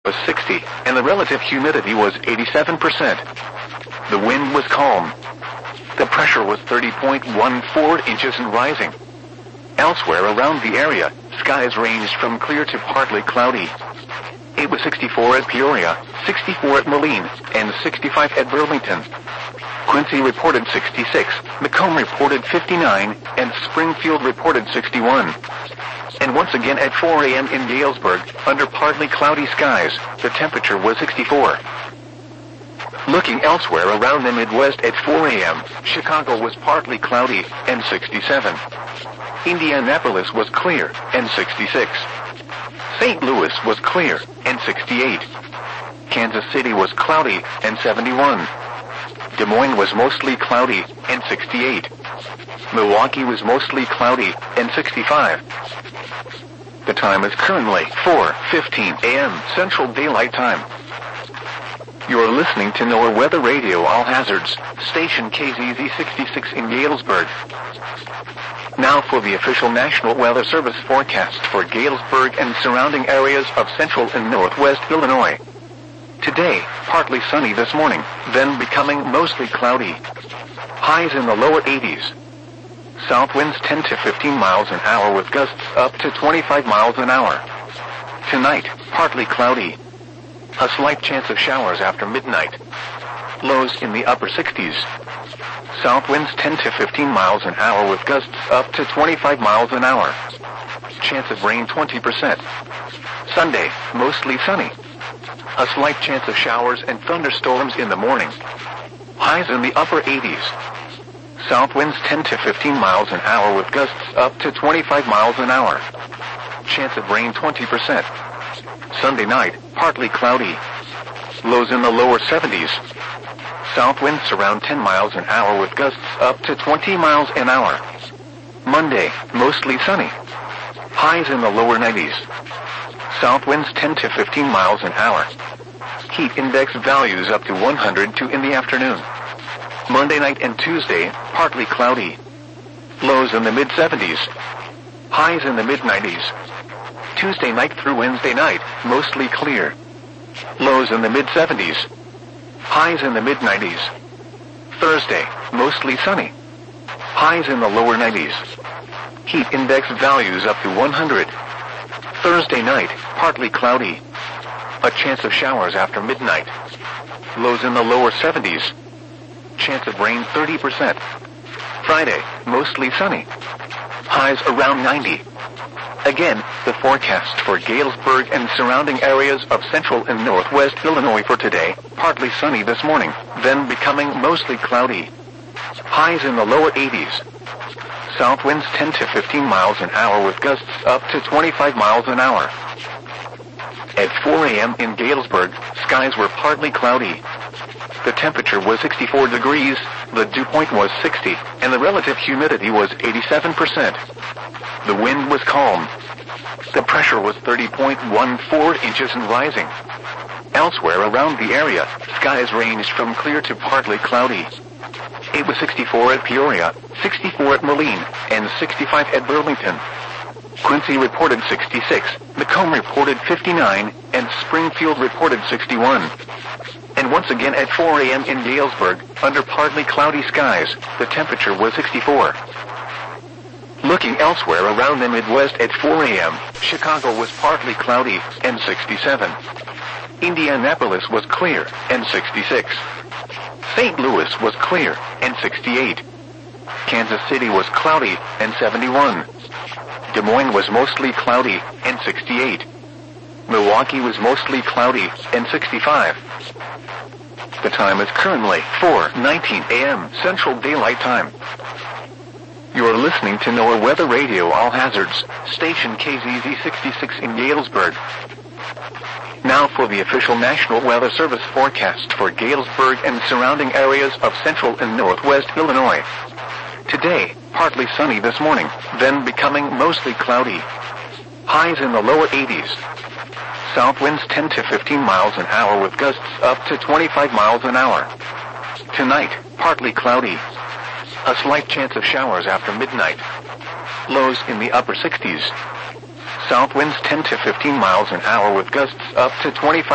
was 60, and the relative humidity was 87%. The wind was calm. The pressure was 30.14 inches and rising. Elsewhere around the area, skies ranged from clear to partly cloudy. It was 64 at Peoria, 64 at Moline, and 65 at Burlington. Quincy reported 66, Macomb reported 59, and Springfield reported 61. And once again at 4 a.m. in Galesburg, under partly cloudy skies, the temperature was 64. Looking elsewhere around the Midwest at 4 a.m., Chicago was partly cloudy, and 67. Indianapolis was clear, and 66. St. Louis was clear, and 68. Kansas City was cloudy, and 71. Des Moines was mostly cloudy, and 68. Milwaukee was mostly cloudy, and 65. The time is currently 4:15 a.m. Central Daylight Time. You're listening to NOAA Weather Radio All Hazards, station KZZ 66 in Galesburg. Now for the official National Weather Service forecast for Galesburg and surrounding areas of central and northwest Illinois. Today, partly sunny this morning, then becoming mostly cloudy. Highs in the lower 80s. South winds 10 to 15 miles an hour with gusts up to 25 miles an hour. Tonight, partly cloudy. A slight chance of showers after midnight. Lows in the upper 60s. South winds 10 to 15 miles an hour with gusts up to 25 miles an hour. Chance of rain 20%. Sunday, mostly sunny. A slight chance of showers and thunderstorms in the morning. Highs in the upper 80s. South winds 10 to 15 miles an hour with gusts up to 25 miles an hour. Chance of rain 20%. Sunday night, partly cloudy. Lows in the lower 70s. South winds around 10 miles an hour with gusts up to 20 miles an hour. Monday, mostly sunny. Highs in the lower 90s. South winds 10 to 15 miles an hour. Heat index values up to 102 in the afternoon. Monday night and Tuesday, partly cloudy. Lows in the mid-70s. Highs in the mid-90s. Tuesday night through Wednesday night, mostly clear. Lows in the mid-70s. Highs in the mid-90s. Thursday, mostly sunny. Highs in the lower 90s. Heat index values up to 100. Thursday night, partly cloudy. A chance of showers after midnight. Lows in the lower 70s. Chance of rain 30%. Friday, mostly sunny. Highs around 90. Again, the forecast for Galesburg and surrounding areas of central and northwest Illinois for today, partly sunny this morning, then becoming mostly cloudy. Highs in the lower 80s. South winds 10 to 15 miles an hour with gusts up to 25 miles an hour. At 4 a.m. in Galesburg, skies were partly cloudy. The temperature was 64 degrees, the dew point was 60, and the relative humidity was 87%. The wind was calm. The pressure was 30.14 inches and rising. Elsewhere around the area, skies ranged from clear to partly cloudy. It was 64 at Peoria, 64 at Moline, and 65 at Burlington. Quincy reported 66, Macomb reported 59, and Springfield reported 61. And once again at 4 a.m. in Galesburg, under partly cloudy skies, the temperature was 64. Looking elsewhere around the Midwest at 4 a.m., Chicago was partly cloudy, and 67. Indianapolis was clear, and 66. St. Louis was clear, and 68. Kansas City was cloudy, and 71. Des Moines was mostly cloudy, and 68. Milwaukee was mostly cloudy, and 65. The time is currently 4:19 a.m. Central Daylight Time. You are listening to NOAA Weather Radio All Hazards, station KZZ 66 in Galesburg. Now for the official National Weather Service forecast for Galesburg and surrounding areas of central and northwest Illinois. Today, partly sunny this morning, then becoming mostly cloudy. Highs in the lower 80s. South winds 10 to 15 miles an hour with gusts up to 25 miles an hour. Tonight, partly cloudy. A slight chance of showers after midnight. Lows in the upper 60s. South winds 10 to 15 miles an hour with gusts up to 25